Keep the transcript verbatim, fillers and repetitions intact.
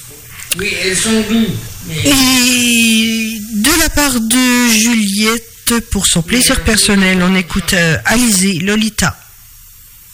Oui, elles sont douces. Mais... Et de la part de Juliette, pour son plaisir personnel, on écoute euh, Alizé, Lolita.